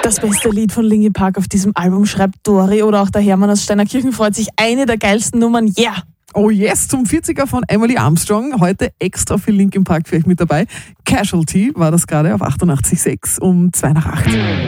Das beste Lied von Linkin Park auf diesem Album, schreibt Dori, oder auch der Hermann aus Steinerkirchen freut sich. Eine der geilsten Nummern, yeah! Oh yes, zum 40er von Emily Armstrong. Heute extra viel Linkin Park für euch mit dabei. Casualty war das gerade auf 88,6 um 7:55.